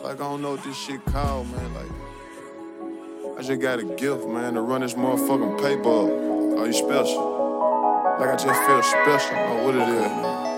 Like, I don't know what this shit called, man. Like, I just got a gift, man, to run this motherfucking paper up. Oh, you special? Like, I just feel special. I don't know what it is, man.